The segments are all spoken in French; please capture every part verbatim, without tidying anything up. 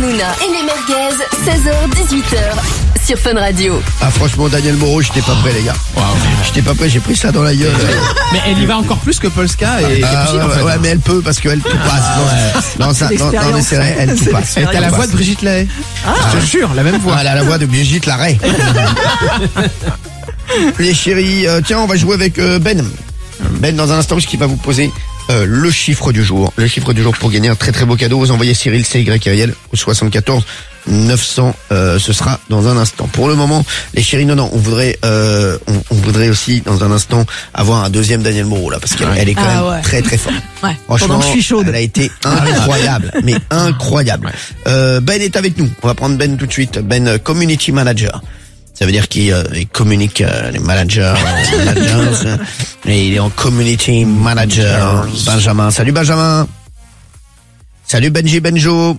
Hanouna et les merguez, seize heures dix-huit heures sur Fun Radio. Ah franchement, Daniel Moreau, j'étais pas prêt les gars. Wow. J'étais pas prêt, j'ai pris ça dans la gueule. Mais elle y va encore plus que Polska et ah, ouais, en fait. ouais, mais elle peut parce qu'elle tout passe. Ah, non, non, ça, non, non, mais c'est vrai, elle tout passe. Elle a la voix de Brigitte Lahaie. Ah. Je te jure, la même voix. Ah, elle a la voix de Brigitte Lahaie. Les chéris, euh, tiens, on va jouer avec euh, Ben. Ben, dans un instant, qui va vous poser euh, le chiffre du jour. Le chiffre du jour pour gagner un très très beau cadeau. Vous envoyez Cyril, C Y R I L au soixante-quatorze neuf cents. Euh, ce sera dans un instant. Pour le moment, les chéris, non, non, on voudrait, euh, on, on voudrait aussi dans un instant avoir un deuxième Daniel Moreau là, parce qu'elle elle est quand ah, même ouais. très très forte. Ouais. Franchement, je suis chaude. Elle a été incroyable, mais incroyable. Euh, Ben est avec nous. On va prendre Ben tout de suite. Ben, euh, Community Manager. Ça veut dire qu'il euh, il communique euh, les managers, les managers euh, et il est en community manager. Benjamin, salut Benjamin. Salut Benji Benjo.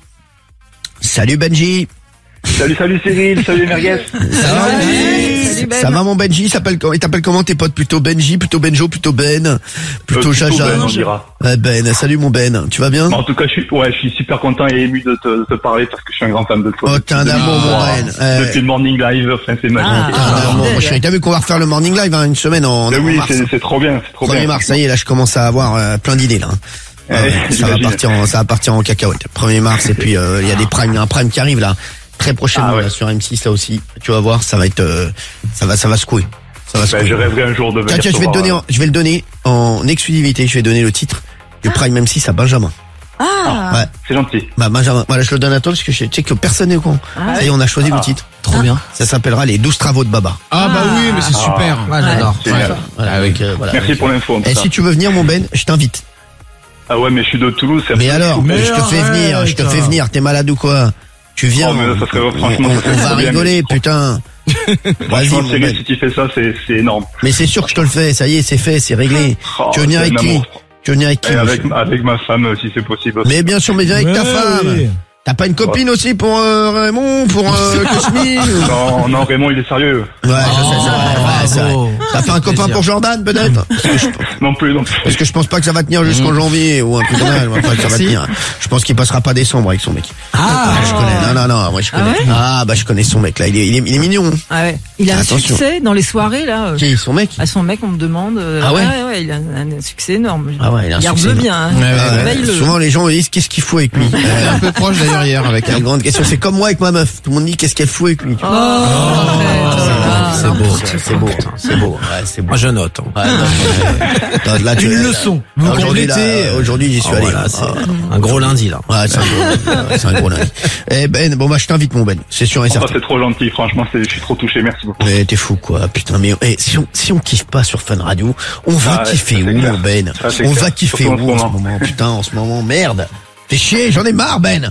Salut Benji. Salut, salut Cyril, salut les merguez. Ça va Benji? Salut Ben. Ça va mon Benji? Il s'appelle comment? Il t'appelle comment tes potes? Plutôt Benji, plutôt Benjo, plutôt Ben, plutôt euh, Jaja. Ben, on dira. Euh, Ben, salut mon Ben. Tu vas bien? En tout cas, je suis, ouais, je suis super content et ému de te, de te parler parce que je suis un grand fan de toi. Oh, t'es un amour mon Ben. Euh... Depuis le morning live, enfin c'est magique. Ah, ah, ah, bon, mon chéri, t'as vu qu'on va refaire le morning live hein, une semaine en, Mais en oui, mars. c'est, c'est trop bien, c'est trop premier bien. mars, ça y est, là je commence à avoir euh, plein d'idées là. Ouais, Ouais, ça va j'imagine. partir en, ça va partir en cacahuète. premier mars et puis il euh, y a des primes, un prime qui arrive là très prochainement Ah ouais. là, sur M six là aussi. Tu vas voir, ça va être, euh, ça va, ça va secouer. Ça va secouer. Ben, je rêverais un jour de venir. Tiens, tiens, je vais te voir, donner, en, je vais le donner en exclusivité. Je vais donner le titre du prime M six à Benjamin. Ah, Ouais. C'est gentil. Bah Benjamin, voilà, je le donne à toi parce que je sais que personne n'est au courant. Ah, ça y est, on a choisi ah. le titre. Trop bien. Ça s'appellera les douze travaux de Baba. Ah bah oui, mais c'est super. Ouais, j'adore. c'est Voilà, bien. voilà, avec, euh, voilà, Merci avec, pour l'info. en tout Et cas. si tu veux venir, mon Ben, je t'invite. Ah ouais, mais je suis de Toulouse. c'est un Mais peu alors, chaud. mais je te fais arrête, venir, je te fais venir. T'es malade ou quoi? Tu viens. Oh, mais là, ça serait- on, franchement, on- ça serait on va trop bien, rigoler, mais- putain. Vas-y, Franchement, mon Cyril, Ben. si tu fais ça, c'est, c'est énorme. Mais c'est sûr que je te le fais. Ça y est, c'est fait, c'est réglé. Oh, Tu veux venir c'est avec un qui? amour. Tu veux venir avec qui? Et avec, monsieur avec ma femme, si c'est possible. Mais bien sûr, mais viens avec ta Ouais, femme. oui. T'as pas une copine aussi pour euh, Raymond, pour euh, Cosmi? Non, non, Raymond, il est sérieux. Ouais, je sais, c'est vrai, ouais, c'est vrai. bravo. T'as pas un copain pour Jordan, peut-être? Parce que je- Non plus, non plus. Parce que je pense pas que ça va tenir jusqu'en janvier ou un truc comme ça. Je pense pas que ça va Si. tenir. Je pense qu'il passera pas décembre avec son mec. Ah, je connais. Non, non, non, moi je connais. Ah ouais Ah, bah je connais son mec là. Il est, il est, il est mignon. ah ouais. Il a un Attention. succès dans les soirées là. euh, Qui, son mec? À son mec, on me demande. euh, Ah ouais ouais, il a un, un succès énorme. Ah ouais, il a un Garde-le succès bien. Hein. Ouais, ouais, Ah, ouais. Veille-le. Souvent les gens me disent qu'est-ce qu'il fout avec lui. c'est un peu proche d'ailleurs hier avec La elle. grande question, c'est comme moi avec ma meuf. Tout le monde dit qu'est-ce qu'elle fout avec lui. Oh, arrête. C'est beau, c'est beau, c'est beau. Ouais, c'est beau. Moi je note. hein. Ouais, non, non, là, tu- Une leçon. là, Aujourd'hui, là, complétez. aujourd'hui, j'y suis Oh, allé. voilà, là. c'est Ah. un gros lundi là. Ouais, c'est un gros, ouais, c'est un gros lundi. Eh Ben, bon bah je t'invite mon Ben, c'est sûr et Oh, certain. c'est trop gentil, franchement, c'est, je suis trop touché, merci beaucoup. Mais t'es fou quoi, putain. Mais eh, si on si on kiffe pas sur Fun Radio, on va Ah ouais, kiffer ça, c'est où clair. mon Ben? Ça, c'est On clair. va kiffer Surtout en où ce en ce moment. moment? Putain, en ce moment, merde. Fais chier, j'en ai marre Ben.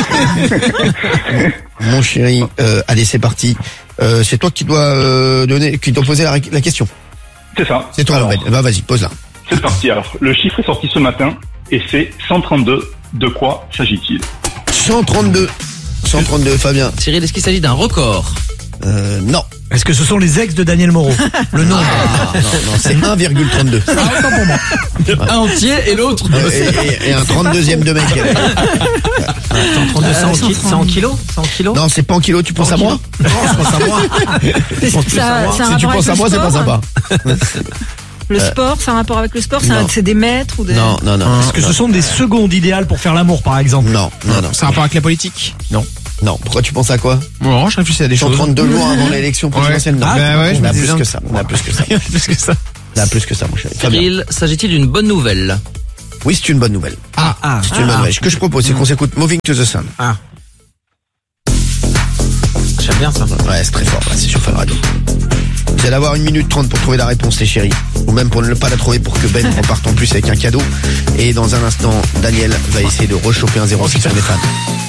Mon chéri, euh, allez c'est parti. Euh, c'est toi qui dois euh, donner, qui dois poser la, la question. C'est ça. C'est toi Alors, Ben. Bah vas-y, pose-la. C'est parti. Alors, le chiffre est sorti ce matin et c'est cent trente-deux. De quoi s'agit-il? cent trente-deux. cent trente-deux, Fabien. Cyril, est-ce qu'il s'agit d'un record? Euh, non. Est-ce que ce sont les ex de Daniel Moreau? Le nombre. Ah, non, non, c'est un virgule trente-deux. Un entier et l'autre. Et, et- et un trente-deuxième de mec. trente-deux, c'est en ki- c'est en kilos? C'est en kilos? Non, c'est pas en kilo, tu penses à moi? Non, je pense à moi. C'est- pense plus ça- à moi. c'est un Si tu rapport penses à avec moi, le c'est pas sport, sympa. hein. Le sport, c'est un rapport avec le sport. C'est un- Non. c'est des mètres ou des. Non, non, non. Est-ce que ce sont des secondes idéales pour faire l'amour, par exemple? Non, non, non. C'est un rapport avec la politique? Non. Non, pourquoi tu penses à quoi? Bon, je réfléchis à des cent choses. trente-deux jours avant l'élection présidentielle. Non, Ah, bah ouais, je on me a disais plus un- que ça. On a plus que ça. Plus que ça. On a plus que ça, mon chéri. Fabien. Cyril, s'agit-il d'une bonne nouvelle? Oui, c'est une bonne nouvelle. Ah, ah. C'est une bonne nouvelle. Ce que je propose, c'est qu'on s'écoute Moving to the Sun. Ah. J'aime bien ça. Ouais, c'est très fort. Ouais, c'est sur Fun Radio. Vous allez avoir une minute trente pour trouver la réponse, les chéris. Ou même pour ne pas la trouver pour que Ben reparte en plus avec un cadeau. Et dans un instant, Daniel va essayer de rechoper un zéro six sur les fans.